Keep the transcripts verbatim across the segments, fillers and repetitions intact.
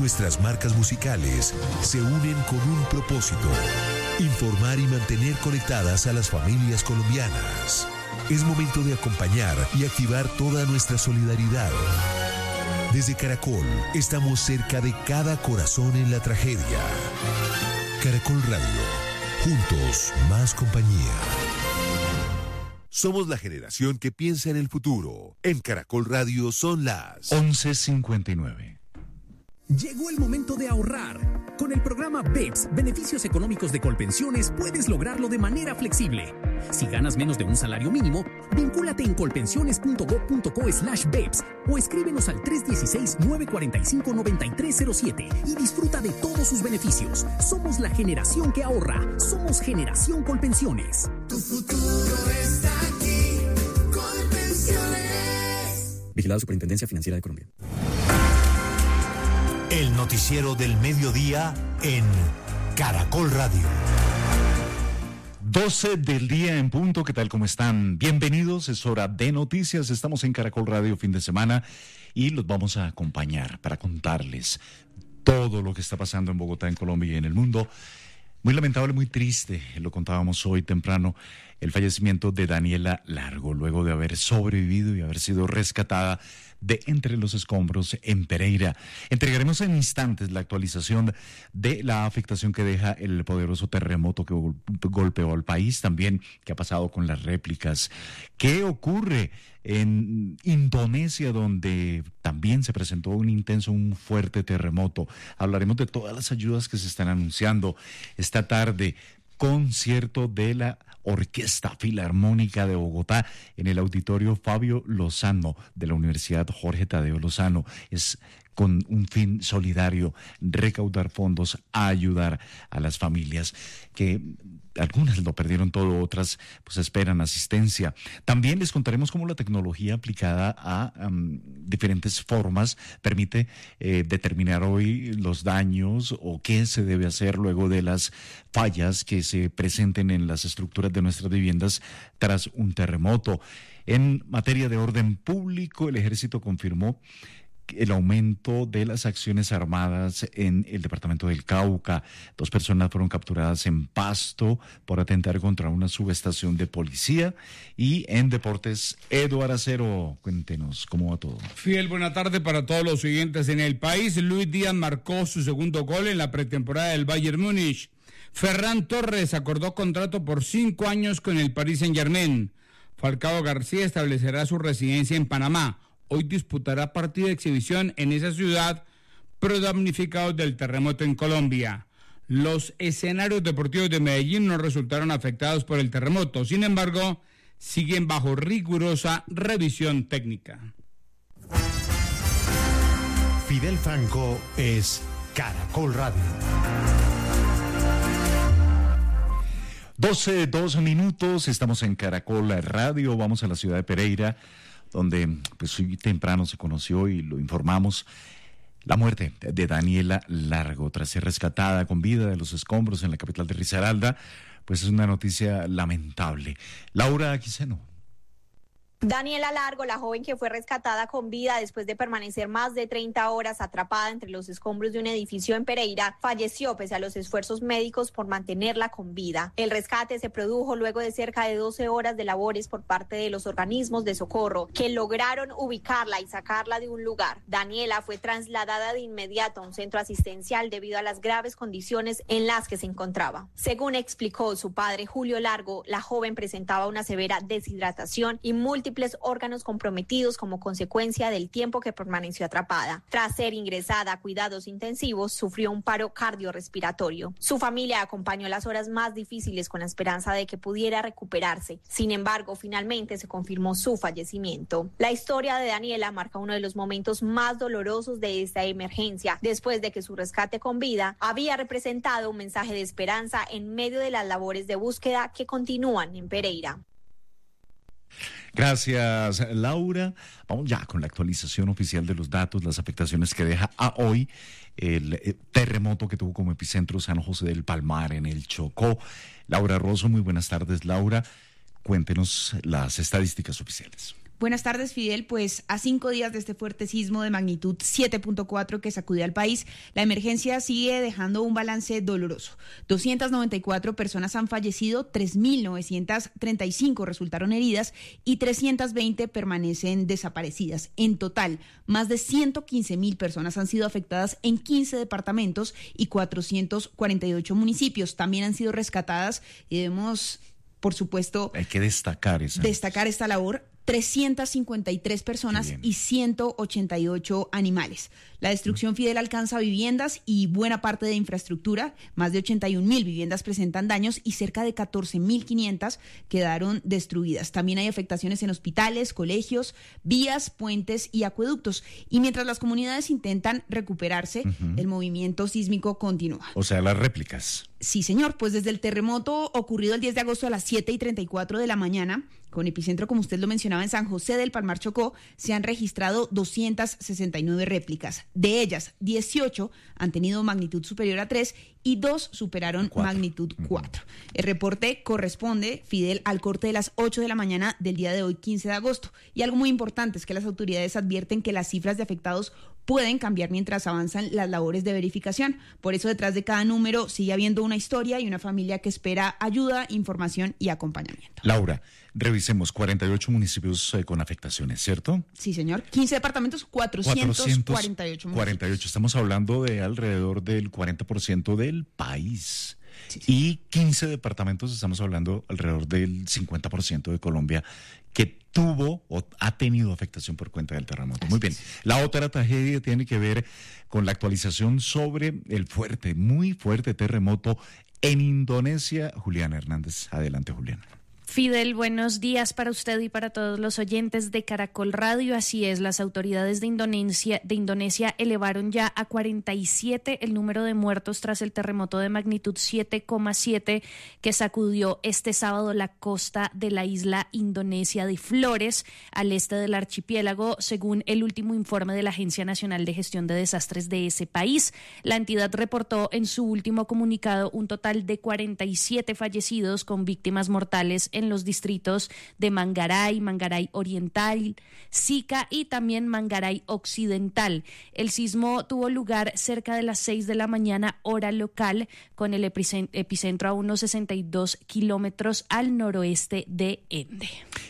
nuestras marcas musicales se unen con un propósito: informar y mantener conectadas a las familias colombianas. Es momento de acompañar y activar toda nuestra solidaridad. Desde Caracol, estamos cerca de cada corazón en la tragedia. Caracol Radio, juntos, más compañía. Somos la generación que piensa en el futuro. En Caracol Radio son las once cincuenta y nueve. Llegó el momento de ahorrar. Con el programa B E P S, Beneficios Económicos de Colpensiones, puedes lograrlo de manera flexible. Si ganas menos de un salario mínimo, vincúlate en colpensiones.gov.co slash BEPS o escríbenos al tres uno seis, nueve cuatro cinco, nueve tres cero siete y disfruta de todos sus beneficios. Somos la generación que ahorra. Somos Generación Colpensiones. Tu futuro está aquí. Colpensiones. Vigilado Superintendencia Financiera de Colombia. El noticiero del mediodía en Caracol Radio. doce del día en punto. ¿Qué tal? ¿Cómo están? Bienvenidos. Es hora de noticias. Estamos en Caracol Radio fin de semana y los vamos a acompañar para contarles todo lo que está pasando en Bogotá, en Colombia y en el mundo. Muy lamentable, muy triste, lo contábamos hoy temprano, el fallecimiento de Daniela Largo, luego de haber sobrevivido y haber sido rescatada de entre los escombros en Pereira. Entregaremos en instantes la actualización de la afectación que deja el poderoso terremoto que gol- golpeó al país, también qué ha pasado con las réplicas, qué ocurre en Indonesia, donde también se presentó un intenso, un fuerte terremoto. Hablaremos de todas las ayudas que se están anunciando esta tarde. Concierto de la Orquesta Filarmónica de Bogotá en el Auditorio Fabio Lozano de la Universidad Jorge Tadeo Lozano. Es con un fin solidario, recaudar fondos a ayudar a las familias que algunas lo perdieron todo, otras pues esperan asistencia. También les contaremos cómo la tecnología aplicada a um, diferentes formas permite eh, determinar hoy los daños o qué se debe hacer luego de las fallas que se presenten en las estructuras de nuestras viviendas tras un terremoto. En materia de orden público, el Ejército confirmó el aumento de las acciones armadas en el departamento del Cauca. Dos personas fueron capturadas en Pasto por atentar contra una subestación de policía. Y en deportes, Eduardo Acero, cuéntenos cómo va todo. Fiel, buena tarde para todos los siguientes en el país. Luis Díaz marcó su segundo gol en la pretemporada del Bayern Múnich. Ferran Torres acordó contrato por cinco años con el Paris Saint-Germain. Falcao García establecerá su residencia en Panamá. Hoy disputará partido de exhibición en esa ciudad, pero damnificados del terremoto en Colombia. Los escenarios deportivos de Medellín no resultaron afectados por el terremoto, sin embargo, siguen bajo rigurosa revisión técnica. Fidel Franco es Caracol Radio. doce, dos minutos, estamos en Caracol Radio, vamos a la ciudad de Pereira, donde pues hoy temprano se conoció y lo informamos, la muerte de Daniela Largo tras ser rescatada con vida de los escombros en la capital de Risaralda. Pues es una noticia lamentable. Laura Quiseno. Daniela Largo, la joven que fue rescatada con vida después de permanecer más de treinta horas atrapada entre los escombros de un edificio en Pereira, falleció pese a los esfuerzos médicos por mantenerla con vida. El rescate se produjo luego de cerca de doce horas de labores por parte de los organismos de socorro, que lograron ubicarla y sacarla de un lugar. Daniela fue trasladada de inmediato a un centro asistencial debido a las graves condiciones en las que se encontraba. Según explicó su padre Julio Largo, la joven presentaba una severa deshidratación y múltiples múltiples órganos comprometidos como consecuencia del tiempo que permaneció atrapada. Tras ser ingresada a cuidados intensivos, sufrió un paro cardiorrespiratorio. Su familia acompañó las horas más difíciles con la esperanza de que pudiera recuperarse. Sin embargo, finalmente se confirmó su fallecimiento. La historia de Daniela marca uno de los momentos más dolorosos de esta emergencia, después de que su rescate con vida había representado un mensaje de esperanza en medio de las labores de búsqueda que continúan en Pereira. Gracias, Laura. Vamos ya con la actualización oficial de los datos, las afectaciones que deja a hoy el terremoto que tuvo como epicentro San José del Palmar en el Chocó. Laura Rosso, muy buenas tardes, Laura. Cuéntenos las estadísticas oficiales. Buenas tardes, Fidel. Pues a cinco días de este fuerte sismo de magnitud siete punto cuatro que sacudió al país, la emergencia sigue dejando un balance doloroso. doscientas noventa y cuatro personas han fallecido, tres mil novecientas treinta y cinco resultaron heridas y trescientas veinte permanecen desaparecidas. En total, más de ciento quince mil personas han sido afectadas en quince departamentos y cuatrocientos cuarenta y ocho municipios. También han sido rescatadas y debemos, por supuesto, hay que destacar esa destacar esta labor. trescientas cincuenta y tres personas y ciento ochenta y ocho animales. La destrucción, Fidel, alcanza viviendas y buena parte de infraestructura. Más de ochenta y un mil viviendas presentan daños y cerca de catorce mil quinientas quedaron destruidas. También hay afectaciones en hospitales, colegios, vías, puentes y acueductos. Y mientras las comunidades intentan recuperarse, uh-huh. el movimiento sísmico continúa. O sea, las réplicas. Sí, señor. Pues desde el terremoto ocurrido el diez de agosto a las siete y treinta y cuatro de la mañana, con epicentro, como usted lo mencionaba, en San José del Palmar, Chocó, se han registrado doscientas sesenta y nueve réplicas. De ellas, dieciocho han tenido magnitud superior a tres y dos superaron cuatro. magnitud cuatro. El reporte corresponde, Fidel, al corte de las ocho de la mañana del día de hoy, quince de agosto. Y algo muy importante es que las autoridades advierten que las cifras de afectados pueden cambiar mientras avanzan las labores de verificación. Por eso, detrás de cada número sigue habiendo una historia y una familia que espera ayuda, información y acompañamiento. Laura, revisemos cuarenta y ocho municipios eh, con afectaciones, ¿cierto? Sí, señor. quince departamentos, cuatrocientos cuarenta y ocho municipios. cuarenta y ocho. Estamos hablando de alrededor del cuarenta por ciento del país. Sí, sí. Y quince departamentos, estamos hablando alrededor del cincuenta por ciento de Colombia, que tuvo o ha tenido afectación por cuenta del terremoto. Así muy bien. Es. La otra tragedia tiene que ver con la actualización sobre el fuerte, muy fuerte terremoto en Indonesia. Juliana Hernández. Adelante, Juliana. Fidel, buenos días para usted y para todos los oyentes de Caracol Radio. Así es, las autoridades de Indonesia, de Indonesia elevaron ya a cuarenta y siete el número de muertos tras el terremoto de magnitud siete coma siete que sacudió este sábado la costa de la isla indonesia de Flores, al este del archipiélago, según el último informe de la Agencia Nacional de Gestión de Desastres de ese país. La entidad reportó en su último comunicado un total de cuarenta y siete fallecidos con víctimas mortales en los distritos de Mangaray, Mangaray Oriental, Sica y también Mangaray Occidental. El sismo tuvo lugar cerca de las seis de la mañana, hora local, con el epicentro a unos sesenta y dos kilómetros al noroeste de Ende.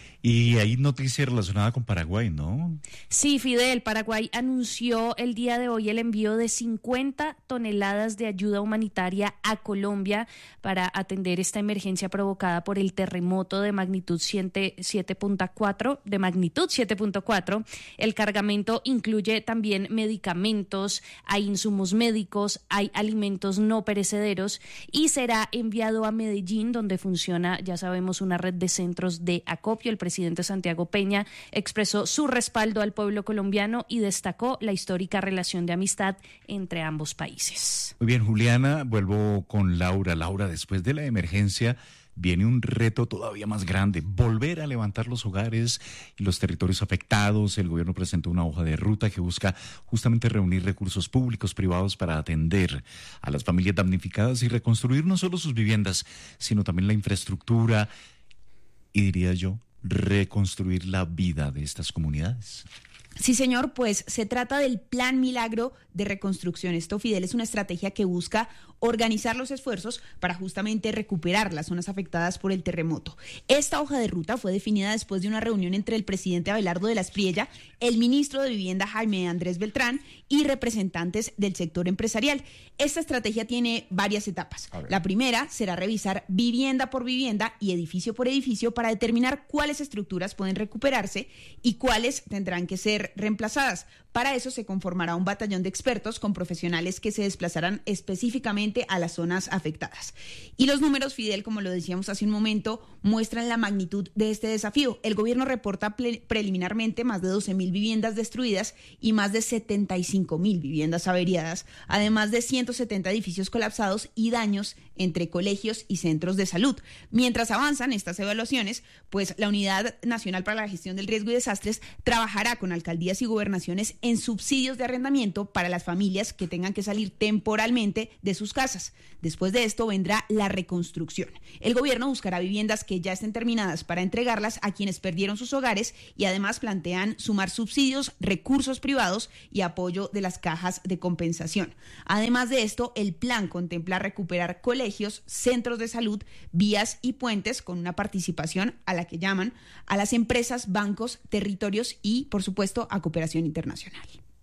Y hay noticia relacionada con Paraguay, ¿no? Sí, Fidel, Paraguay anunció el día de hoy el envío de cincuenta toneladas de ayuda humanitaria a Colombia para atender esta emergencia provocada por el terremoto de magnitud siete punto cuatro, de magnitud siete punto cuatro. El cargamento incluye también medicamentos, hay insumos médicos, hay alimentos no perecederos y será enviado a Medellín, donde funciona, ya sabemos, una red de centros de acopio. El presidente Santiago Peña expresó su respaldo al pueblo colombiano y destacó la histórica relación de amistad entre ambos países. Muy bien, Juliana, vuelvo con Laura. Laura, después de la emergencia viene un reto todavía más grande, volver a levantar los hogares y los territorios afectados. El gobierno presentó una hoja de ruta que busca justamente reunir recursos públicos, privados para atender a las familias damnificadas y reconstruir no solo sus viviendas, sino también la infraestructura y, diría yo, reconstruir la vida de estas comunidades. Sí, señor, pues se trata del Plan Milagro de Reconstrucción. Esto, Fidel, es una estrategia que busca organizar los esfuerzos para justamente recuperar las zonas afectadas por el terremoto. Esta hoja de ruta fue definida después de una reunión entre el presidente Abelardo de la Espriella, el ministro de Vivienda Jaime Andrés Beltrán y representantes del sector empresarial. Esta estrategia tiene varias etapas. La primera será revisar vivienda por vivienda y edificio por edificio para determinar cuáles estructuras pueden recuperarse y cuáles tendrán que ser reemplazadas. Para eso se conformará un batallón de expertos con profesionales que se desplazarán específicamente a las zonas afectadas. Y los números, Fidel, como lo decíamos hace un momento, muestran la magnitud de este desafío. El gobierno reporta pre- preliminarmente más de doce mil viviendas destruidas y más de setenta y cinco mil viviendas averiadas, además de ciento setenta edificios colapsados y daños entre colegios y centros de salud. Mientras avanzan estas evaluaciones, pues la Unidad Nacional para la Gestión del Riesgo y Desastres trabajará con alcaldías y gobernaciones en subsidios de arrendamiento para las familias que tengan que salir temporalmente de sus casas. Después de esto vendrá la reconstrucción. El gobierno buscará viviendas que ya estén terminadas para entregarlas a quienes perdieron sus hogares y además plantean sumar subsidios, recursos privados y apoyo de las cajas de compensación. Además de esto, el plan contempla recuperar colegios, centros de salud, vías y puentes con una participación a la que llaman a las empresas, bancos, territorios y, por supuesto, a cooperación internacional.